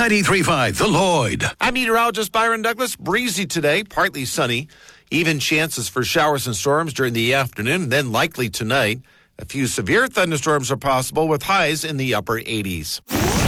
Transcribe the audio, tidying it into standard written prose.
93.5 The Lloyd. I'm meteorologist Byron Douglas. Breezy today, partly sunny. Even chances for showers and storms during the afternoon, then likely tonight. A few severe thunderstorms are possible with highs in the upper 80s.